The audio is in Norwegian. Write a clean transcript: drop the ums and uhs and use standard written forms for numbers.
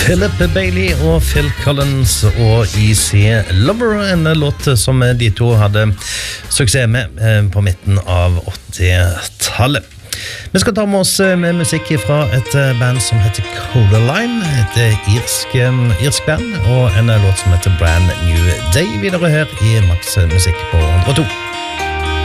Philip Bailey og Phil Collins og Easy Lover, en låt som de to hadde suksess med på midten av 80-tallet. Vi skal ta med oss med musikk fra et band som heter Codaline, et irsk band, og en låt som heter Brand New Day, videre her i Max Musikk på 102.